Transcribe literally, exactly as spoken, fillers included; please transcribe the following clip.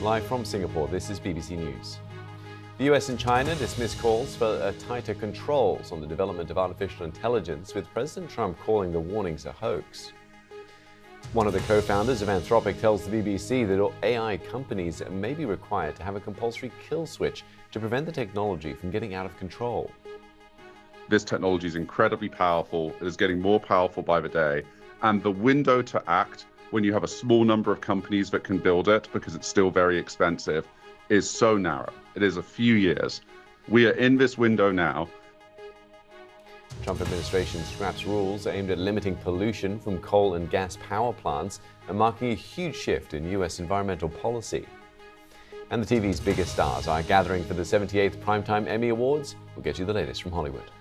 Live from Singapore, this is B B C News. The U S and China dismiss calls for uh, tighter controls on the development of artificial intelligence, with President Trump calling the warnings a hoax. One of the co-founders of Anthropic tells the B B C that A I companies may be required to have a compulsory kill switch to prevent the technology from getting out of control. This technology is incredibly powerful. It is getting more powerful by the day. And the window to act when you have a small number of companies that can build it, because it's still very expensive, is so narrow. It is a few years. We are in this window now. Trump administration scraps rules aimed at limiting pollution from coal and gas power plants and marking a huge shift in U S environmental policy. And the T V's biggest stars are gathering for the seventy-eighth Primetime Emmy Awards. We'll get you the latest from Hollywood.